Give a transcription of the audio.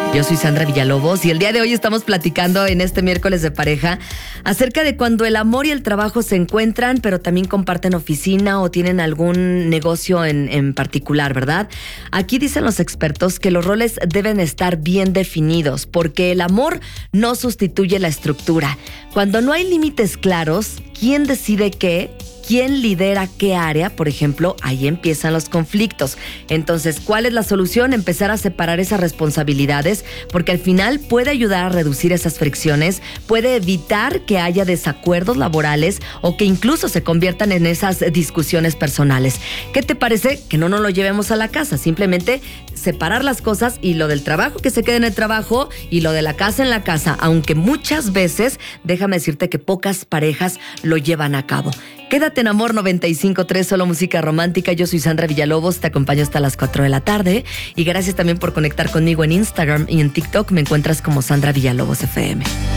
Yo soy Sandra Villalobos y el día de hoy estamos platicando en este miércoles de pareja acerca de cuando el amor y el trabajo se encuentran, pero también comparten oficina o tienen algún negocio en particular, ¿verdad? Aquí dicen los expertos que los roles deben estar bien definidos porque el amor no sustituye la estructura. Cuando no hay límites claros, ¿quién decide qué? ¿Quién lidera qué área? Por ejemplo, ahí empiezan los conflictos. Entonces, ¿cuál es la solución? Empezar a separar esas responsabilidades, porque al final puede ayudar a reducir esas fricciones, puede evitar que haya desacuerdos laborales o que incluso se conviertan en esas discusiones personales. ¿Qué te parece? Que no nos lo llevemos a la casa, simplemente separar las cosas y lo del trabajo que se quede en el trabajo y lo de la casa en la casa, aunque muchas veces, déjame decirte que pocas parejas lo llevan a cabo. Quédate en Amor 95.3, solo música romántica. Yo soy Sandra Villalobos, te acompaño hasta las 4 de la tarde. Y gracias también por conectar conmigo en Instagram y en TikTok. Me encuentras como Sandra Villalobos FM.